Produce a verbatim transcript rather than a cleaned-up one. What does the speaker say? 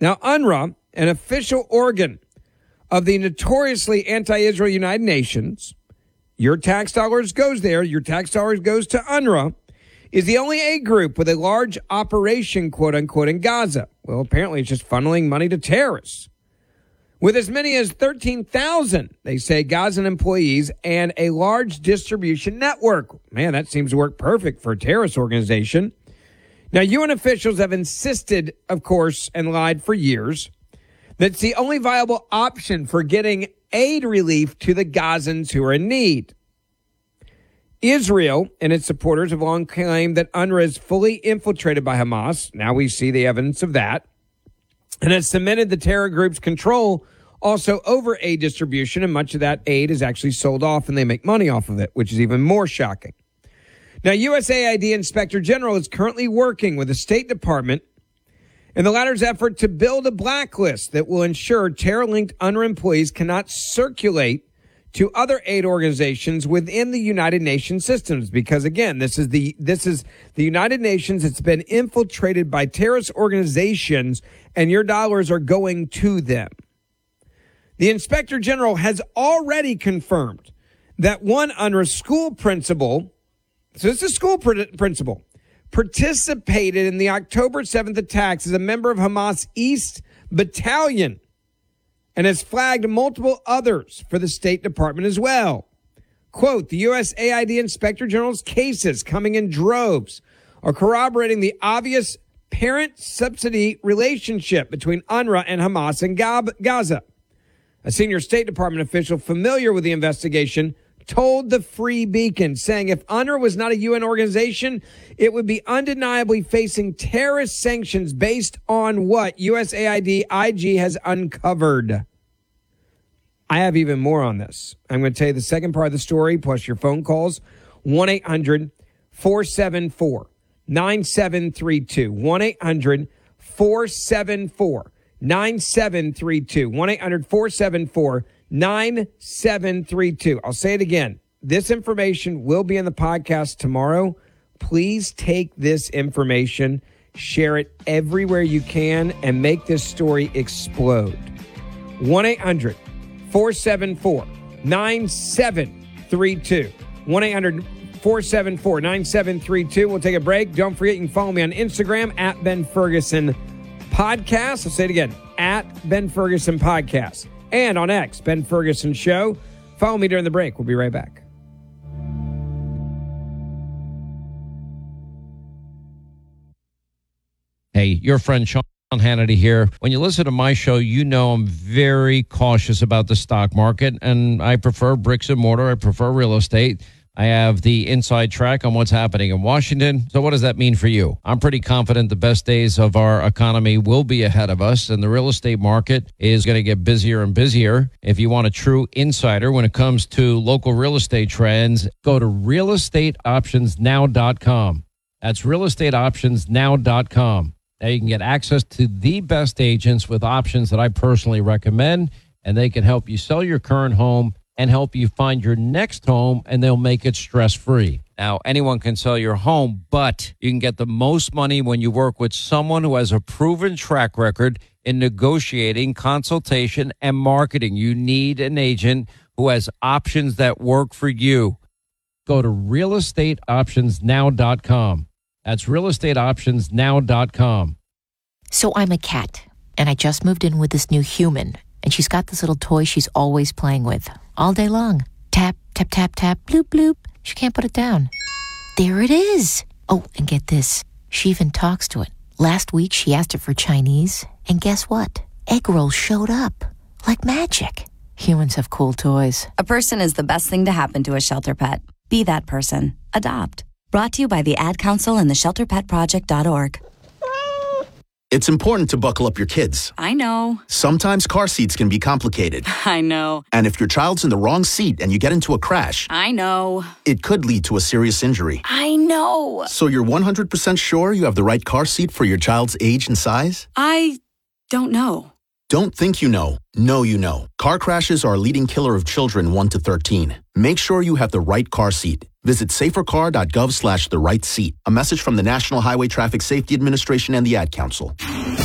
Now, UNRWA, an official organ of the notoriously anti-Israel United Nations, your tax dollars goes there, your tax dollars goes to UNRWA, is the only aid group with a large operation, quote unquote, in Gaza. Well, apparently it's just funneling money to terrorists. With as many as thirteen thousand, they say, Gazan employees and a large distribution network. Man, that seems to work perfect for a terrorist organization. Now, U N officials have insisted, of course, and lied for years, that it's the only viable option for getting aid relief to the Gazans who are in need. Israel and its supporters have long claimed that UNRWA is fully infiltrated by Hamas. Now we see the evidence of that. And has cemented the terror group's control also over aid distribution, and much of that aid is actually sold off and they make money off of it, which is even more shocking. Now, U S A I D Inspector General is currently working with the State Department in the latter's effort to build a blacklist that will ensure terror-linked UNRWA employees cannot circulate to other aid organizations within the United Nations systems. Because, again, this is the this is the United Nations. It's been infiltrated by terrorist organizations, and your dollars are going to them. The Inspector General has already confirmed that one UNRWA school principal, so it's a school pr- principal, participated in the October seventh attacks as a member of Hamas East Battalion and has flagged multiple others for the State Department as well. Quote, the U S A I D Inspector General's cases coming in droves are corroborating the obvious parent-subsidy relationship between UNRWA and Hamas in Gaza. A senior State Department official familiar with the investigation told the Free Beacon, saying if UNRWA was not a U N organization, it would be undeniably facing terrorist sanctions based on what U S A I D I G has uncovered. I have even more on this. I'm going to tell you the second part of the story, plus your phone calls. one eight hundred four seven four nine seven three two. one eight hundred four seven four nine seven three two. one eight hundred four seven four nine seven three two. I'll say it again. This information will be in the podcast tomorrow. Please take this information, share it everywhere you can, and make this story explode. one eight hundred four seven four nine seven three two. one eight hundred four seven four nine seven three two. We'll take a break. Don't forget, you can follow me on Instagram at Ben Ferguson Podcast. I'll say it again, at Ben Ferguson Podcast. And on X, Ben Ferguson Show. Follow me during the break. We'll be right back. Hey, your friend Sean Hannity here. When you listen to my show, you know I'm very cautious about the stock market, and I prefer bricks and mortar. I prefer real estate. I have the inside track on what's happening in Washington. So what does that mean for you? I'm pretty confident the best days of our economy will be ahead of us, and the real estate market is going to get busier and busier. If you want a true insider when it comes to local real estate trends, go to real estate options now dot com. That's real estate options now dot com. Now you can get access to the best agents with options that I personally recommend, and they can help you sell your current home and help you find your next home, and they'll make it stress-free. Now, anyone can sell your home, but you can get the most money when you work with someone who has a proven track record in negotiating, consultation, and marketing. You need an agent who has options that work for you. Go to real estate options now dot com. That's real estate options now dot com. So I'm a cat, and I just moved in with this new human, and she's got this little toy she's always playing with. All day long. Tap, tap, tap, tap, bloop, bloop. She can't put it down. There it is. Oh, and get this. She even talks to it. Last week, she asked it for Chinese, and guess what? Egg rolls showed up. Like magic. Humans have cool toys. A person is the best thing to happen to a shelter pet. Be that person. Adopt. Brought to you by the Ad Council and the shelter pet project dot org. It's important to buckle up your kids. I know. Sometimes car seats can be complicated. I know. And if your child's in the wrong seat and you get into a crash, I know. It could lead to a serious injury. I know. So you're one hundred percent sure you have the right car seat for your child's age and size? I don't know. Don't think you know. Know you know. Car crashes are a leading killer of children one to thirteen. Make sure you have the right car seat. Visit safercar dot gov slash the right seat. A message from the National Highway Traffic Safety Administration and the Ad Council.